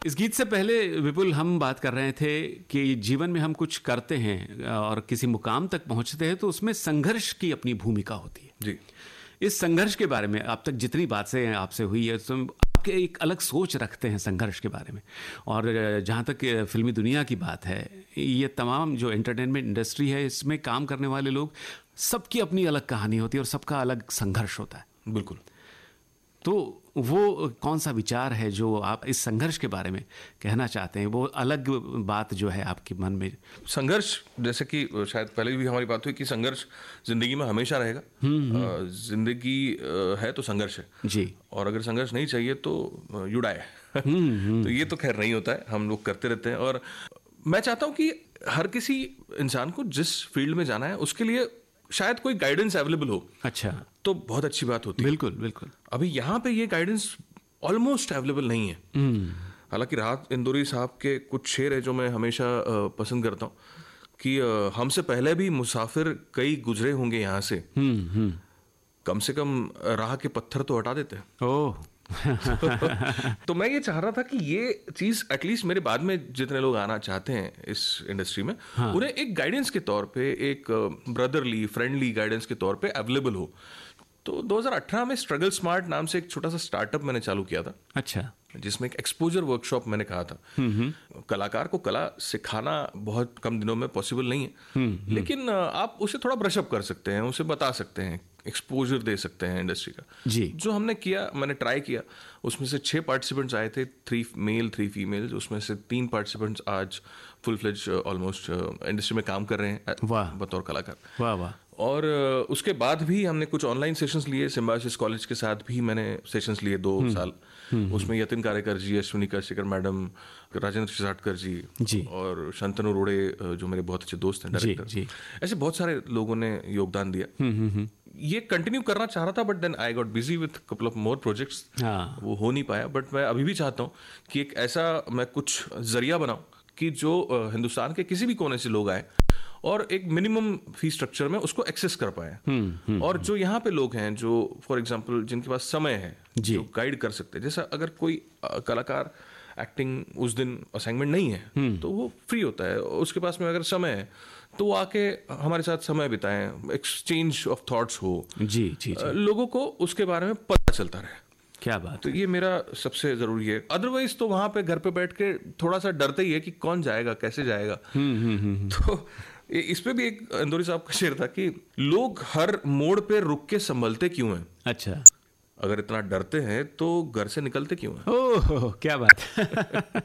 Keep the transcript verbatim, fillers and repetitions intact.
इस गीत से पहले विपुल हम बात कर रहे थे कि जीवन में हम कुछ करते हैं और किसी मुकाम तक पहुंचते हैं तो उसमें संघर्ष की अपनी भूमिका होती है जी। इस संघर्ष के बारे में अब तक जितनी बातें आपसे हुई है तो आपके एक अलग सोच रखते हैं संघर्ष के बारे में। और जहाँ तक फिल्मी दुनिया की बात है, ये तमाम जो एंटरटेनमेंट इंडस्ट्री है इसमें काम करने वाले लोग सबकी अपनी अलग कहानी होती है और सबका अलग संघर्ष होता है। बिल्कुल। तो वो कौन सा विचार है जो आप इस संघर्ष के बारे में कहना चाहते हैं, वो अलग बात जो है आपके मन में? संघर्ष, जैसे कि शायद पहले भी हमारी बात हुई कि संघर्ष जिंदगी में हमेशा रहेगा। जिंदगी है तो संघर्ष है जी, और अगर संघर्ष नहीं चाहिए तो यू डाई। तो ये तो खैर नहीं होता है, हम लोग करते रहते हैं। और मैं चाहता हूँ कि हर किसी इंसान को जिस फील्ड में जाना है उसके लिए शायद कोई गाइडेंस अवेलेबल हो। अच्छा, तो बहुत अच्छी बात होती है। बिल्कुल बिल्कुल। अभी यहाँ पे ये गाइडेंस ऑलमोस्ट अवेलेबल नहीं है। हालांकि राहत इंदौरी साहब के कुछ शेर है जो मैं हमेशा पसंद करता हूँ कि हमसे पहले भी मुसाफिर कई गुजरे होंगे यहाँ से, कम से कम राह के पत्थर तो हटा देते हैं। ओह तो मैं ये चाह रहा था कि ये चीज एटलीस्ट मेरे बाद में जितने लोग आना चाहते हैं इस इंडस्ट्री में, हाँ, उन्हें एक गाइडेंस के तौर पे, एक ब्रदरली फ्रेंडली गाइडेंस के तौर पे अवेलेबल हो। तो दो हज़ार अठारह में स्ट्रगल स्मार्ट नाम से एक छोटा सा स्टार्टअप मैंने चालू किया था। अच्छा। जिसमें एक एक्सपोजर वर्कशॉप मैंने कहा था। कलाकार को कला सिखाना बहुत कम दिनों में पॉसिबल नहीं है, लेकिन आप उसे थोड़ा ब्रशअप कर सकते हैं, उसे बता सकते हैं, एक्सपोजर दे सकते हैं इंडस्ट्री का जी। जो हमने किया, मैंने ट्राई किया। उसमें से छह पार्टिसिपेंट्स आए थे, थ्री मेल थ्री फीमेल। उसमें से तीन पार्टिसिपेंट्स आज फुल फ्लेज ऑलमोस्ट इंडस्ट्री में काम कर रहे हैं बतौर कलाकार। वाह वाह। और उसके बाद भी हमने कुछ ऑनलाइन सेशंस लिए, सिम्बायोसिस कॉलेज के साथ भी मैंने सेशंस लिए दो साल। उसमें यतिन कारेकर जी, अश्विनी काशीकर मैडम, राजेंद्र शिसाटकर जी, जी और शांतनु रोड़े जो मेरे बहुत अच्छे दोस्त हैं डायरेक्टर जी, जी। ऐसे बहुत सारे लोगों ने योगदान दिया। ये कंटिन्यू करना चाह रहा था but then I got busy with couple of more projects, वो हो नहीं पाया। बट मैं अभी भी चाहता हूँ कि एक ऐसा मैं कुछ जरिया बनाऊं कि जो हिंदुस्तान के किसी भी कोने से लोग आए और एक मिनिमम फी स्ट्रक्चर में उसको एक्सेस कर पाए। और जो यहाँ पे लोग हैं जो फॉर एग्जांपल जिनके पास समय है, जो गाइड कर सकते हैं, जैसा अगर कोई कलाकार एक्टिंग उस दिन असाइनमेंट नहीं है तो वो फ्री होता है, उसके पास में अगर समय है तो वो आके हमारे साथ समय बिताएं, एक्सचेंज ऑफ थॉट्स हो, जी, जी, जी। लोगों को उसके बारे में पता चलता रहे। क्या बात। तो ये मेरा सबसे जरूरी है। अदरवाइज तो वहां पे घर पे बैठ के थोड़ा सा डरते ही है कि कौन जाएगा, कैसे जाएगा। तो इस पे भी एक इंदौरी साहब का शेर था कि लोग हर मोड़ पे रुक के संभलते क्यों हैं। अच्छा। अगर इतना डरते हैं तो घर से निकलते क्यों हैं। ओह क्या बात।